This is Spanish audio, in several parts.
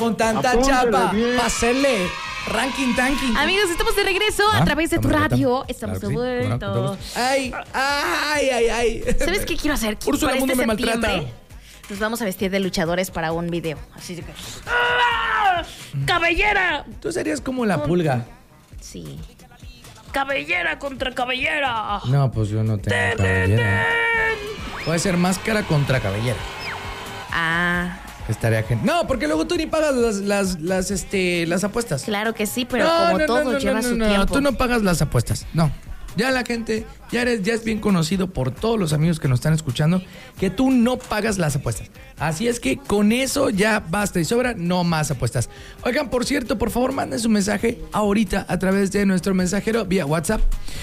con tanta chapa para hacerle ranking tanking. Amigos, estamos de regreso a través de tu radio. Estamos de vuelta. Ay. ¿Sabes qué quiero hacer? Úrsula Para Mundo me septiembre, maltrata. nos vamos a vestir de luchadores para un video. Así de que... ¡Ah! ¡Cabellera! Tú serías como la pulga. Sí. ¡Cabellera contra cabellera! No, pues yo no tengo cabellera. Puede ser máscara contra cabellera. Ah, Estaría genial. No, porque luego tú ni pagas las apuestas. claro que sí, pero No, como no, todo no, lleva no, su no, tiempo. tú no pagas las apuestas. No. Ya la gente, ya es bien conocido por todos los amigos que nos están escuchando que tú no pagas las apuestas. Así es que con eso ya basta y sobra, no más apuestas. Oigan, por cierto, por favor, manden su mensaje ahorita a través de nuestro mensajero vía WhatsApp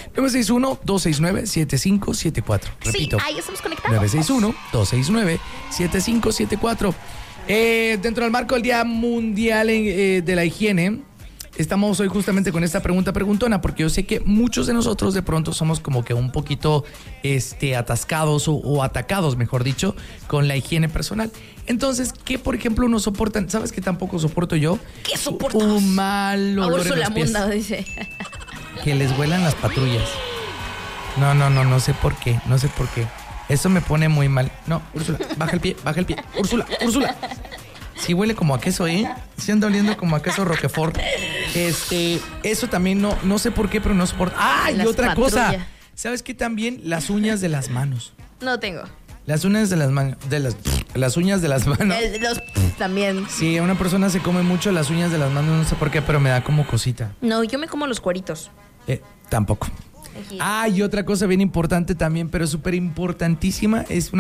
961-269-7574. Repito, Sí, ahí estamos conectados. 961-269-7574. Dentro del marco del Día Mundial de la Higiene, estamos hoy justamente con esta pregunta preguntona, porque yo sé que muchos de nosotros de pronto somos como que un poquito atascados o atacados, mejor dicho, con la higiene personal. Entonces, ¿qué por ejemplo no soportan? ¿Sabes qué tampoco soporto yo? ¿Qué soportas? Un mal A olor en Úrsula los pies. Mundo dice. Que les vuelan las patrullas. No sé por qué, Eso me pone muy mal. No, Úrsula, baja el pie. Úrsula. Sí huele como a queso, ¿eh? Sí anda oliendo como a queso Roquefort. Eso también no sé por qué, pero no soporto. ¡Ah! Y Las otra patrullas. cosa. ¿Sabes qué también? Las uñas de las manos. No tengo. Las uñas de las manos. Las uñas de las manos. Los también. Sí, una persona se come mucho las uñas de las manos, no sé por qué, pero me da como cosita. No, yo me como los cueritos. Tampoco. Ah, y otra cosa bien importante también, pero súper importantísima, es una